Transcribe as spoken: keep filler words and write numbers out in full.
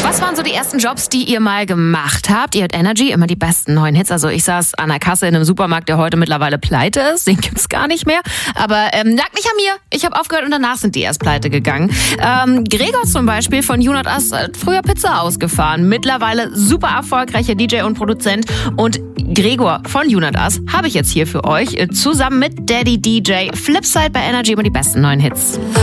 Was waren so die ersten Jobs, die ihr mal gemacht habt? Ihr hört Energy, immer die besten neuen Hits. Also ich saß an der Kasse in einem Supermarkt, der heute mittlerweile pleite ist. Den gibt's gar nicht mehr. Aber ähm, lag nicht an mir. Ich habe aufgehört und danach sind die erst pleite gegangen. Ähm, Gregor zum Beispiel von You Not Us hat früher Pizza ausgefahren. Mittlerweile super erfolgreicher D J und Produzent. Und Gregor von You Not Us habe ich jetzt hier für euch. Zusammen mit Daddy D J. Flipside bei Energy, immer die besten neuen Hits.